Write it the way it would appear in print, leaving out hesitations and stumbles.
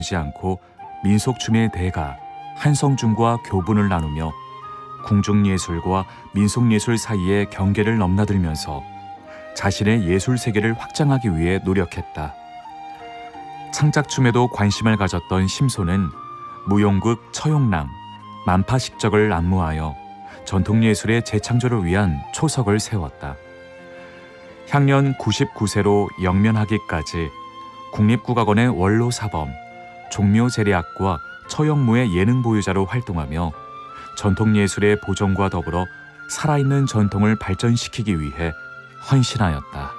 지 않고 민속춤의 대가 한성중과 교분을 나누며 궁중예술과 민속예술 사이의 경계를 넘나들면서 자신의 예술 세계를 확장하기 위해 노력했다. 창작춤에도 관심을 가졌던 심소는 무용극 처용랑, 만파식적을 안무하여 전통예술의 재창조를 위한 초석을 세웠다. 향년 99세로 영면하기까지 국립국악원의 원로사범, 종묘재래악과 처용무의 예능 보유자로 활동하며 전통예술의 보존과 더불어 살아있는 전통을 발전시키기 위해 헌신하였다.